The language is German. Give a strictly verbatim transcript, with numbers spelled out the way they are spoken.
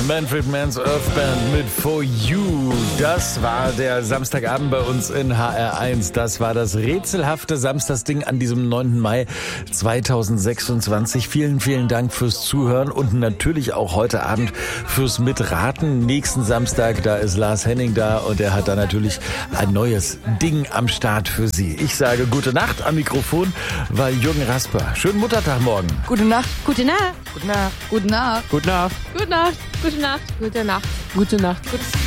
Manfred Mann's Earth Band mit For You. Das war der Samstagabend bei uns in H R eins. Das war das rätselhafte Samstagsding an diesem neunten Mai zweitausendsechsundzwanzig. Vielen, vielen Dank fürs Zuhören und natürlich auch heute Abend fürs Mitraten. Nächsten Samstag, da ist Lars Henning da und er hat da natürlich ein neues Ding am Start für Sie. Ich sage gute Nacht. Am Mikrofon war Jürgen Rasper. Schönen Muttertag morgen. Gute Nacht. Gute Nacht. Gute Nacht. Gute Nacht. Gute Nacht. Gute Nacht. Gute Nacht. Gute Nacht. Gute Nacht. Gute